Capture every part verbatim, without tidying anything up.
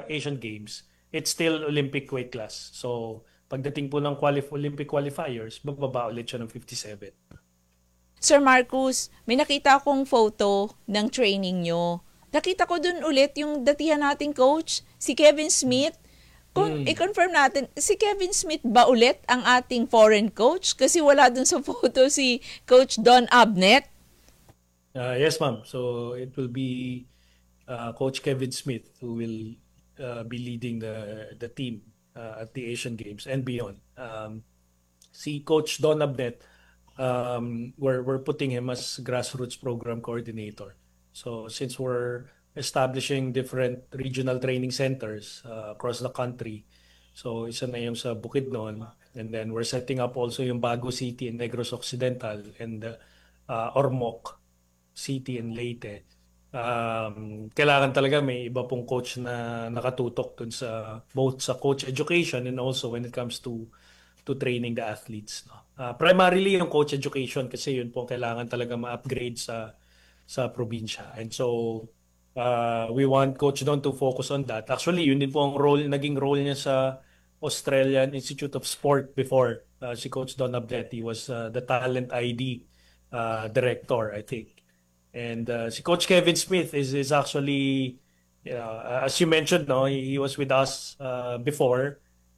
Asian Games, it's still Olympic weight class. So, pagdating po ng qualif- Olympic qualifiers, bababa ulit siya ng fifty-seven. Sir Marcus, may nakita akong photo ng training nyo. Nakita ko dun ulit yung datihan nating coach, si Kevin Smith. Kung Mm. i-confirm natin, si Kevin Smith ba ulit ang ating foreign coach? Kasi wala dun sa photo si Coach Don Abnet. Uh, yes, ma'am. So, it will be uh, Coach Kevin Smith who will uh, be leading the the team uh, at the Asian Games and beyond. Um, si Coach Don Abnet, um, we're we're putting him as grassroots program coordinator. So since we're establishing different regional training centers uh, across the country, so isa na yung sa Bukidnon, and then we're setting up also yung Bago City in Negros Occidental and uh, uh, Ormoc City and Leyte. Um, kailangan talaga may iba pong coach na nakatutok dun sa both sa coach education and also when it comes to to training the athletes. No? Uh, primarily yung coach education kasi yun po kailangan talaga ma-upgrade sa sa probinsya. And so uh, we want Coach Don to focus on that. Actually, yun din po ang role, naging role niya sa Australian Institute of Sport before. Uh, si Coach Don Abdetti was uh, the talent I D uh, director, I think. And uh, si Coach Kevin Smith is is actually, you know, as you mentioned, no, he, he was with us uh, before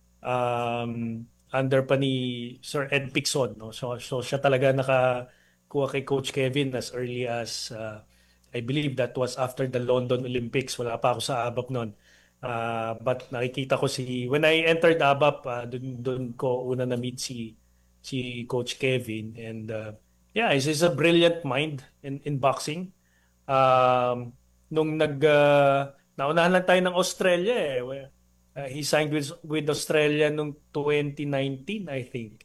um, under pa ni Sir Ed Picson, no. So so siya talaga nakakuha kay Coach Kevin as early as uh, I believe that was after the London Olympics. Wala pa ako sa ABAP noon. Uh, but nakikita ko si when I entered ABAP, uh, dun, dun ko una na meet si si Coach Kevin and uh, yeah, he's, he's a brilliant mind in in boxing. Um, nung nag uh, naunahan lang tayo ng Australia eh. Uh, he signed with with Australia nung twenty nineteen, I think.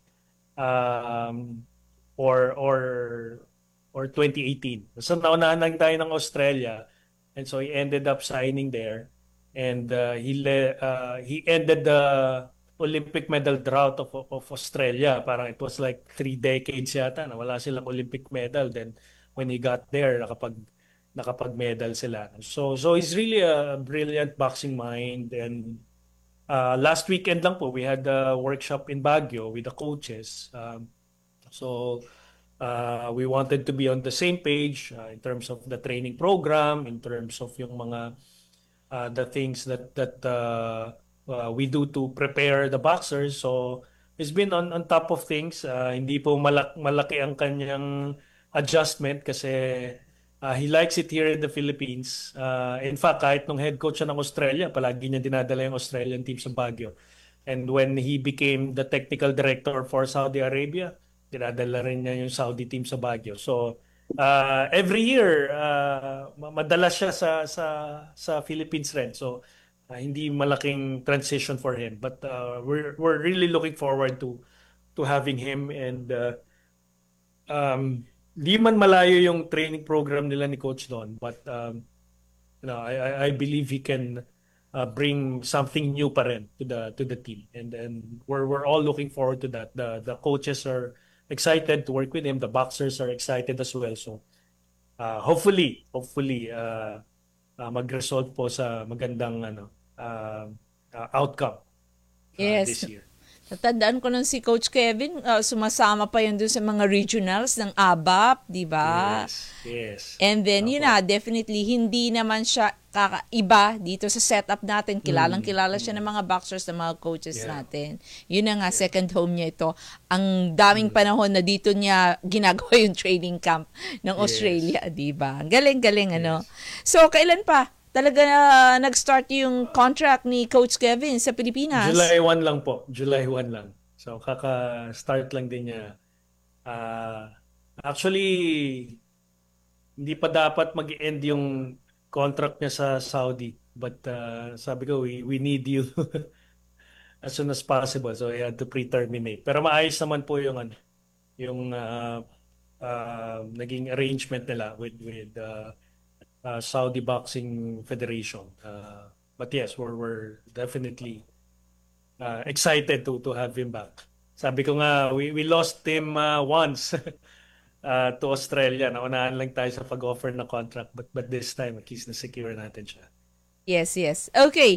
Um, or or or twenty eighteen. So naunahan lang tayo ng Australia and so he ended up signing there and uh, he le, uh, he ended the Olympic medal drought of of Australia. Parang it was like three decades yata na wala silang Olympic medal. Then when he got there, nakapag nakapag-medal sila. So so he's really a brilliant boxing mind and uh, last weekend lang po we had a workshop in Baguio with the coaches. Um, so uh, we wanted to be on the same page uh, in terms of the training program, in terms of yung mga uh, the things that that uh, uh, we do to prepare the boxers. So he's been on on top of things. Uh, hindi po malak malaki ang kanyang adjustment kasi uh, he likes it here in the Philippines. Uh, in fact, kahit nung head coach siya ng Australia, palagi niya dinadala yung Australian team sa Baguio. And when he became the technical director for Saudi Arabia, dinadala rin niya yung Saudi team sa Baguio. So uh, every year uh, madalas siya sa sa sa Philippines rin. So uh, hindi malaking transition for him, but uh, we're we're really looking forward to to having him and uh, um di man malayo yung training program nila ni Coach Don, but um you know, I I I believe he can uh, bring something new pa rin to the to the team and and we're we're all looking forward to that. The the coaches are excited to work with him. The boxers are excited as well. So uh, hopefully, hopefully uh, uh, mag-result po sa magandang ano uh, uh, outcome uh, Yes. this year. Natandaan ko nun si Coach Kevin, uh, sumasama pa yun dun sa mga regionals ng ABAP, di ba? Yes, yes. And then, yun Opo. na, definitely, hindi naman siya kakaiba dito sa setup natin. Kilalang Mm, kilala siya ng mm. mga boxers, ng mga coaches Yeah, natin. Yun na nga, yeah. second home niya ito. Ang daming Mm. panahon na dito niya ginagawa yung training camp ng Yes, Australia, di ba? Galing-galing, ano? yes. So, kailan pa? Talaga na nag-start yung contract ni Coach Kevin sa Pilipinas? July first lang po. July first lang. So kaka-start lang din niya. Ah, actually, hindi pa dapat mag-end yung contract niya sa Saudi. But uh, sabi ko, we, we need you as soon as possible. So he had to pre-terminate. Pero maayos naman po yung ano, yung uh, uh, naging arrangement nila with with uh, uh, Saudi Boxing Federation. Uh, but yes, we're we're definitely uh, excited to to have him back. Sabi ko nga, we we lost him uh, once uh, to Australia. Naunahan lang tayo sa pag-offer ng contract but but this time at least na secure natin siya. Yes, yes. Okay.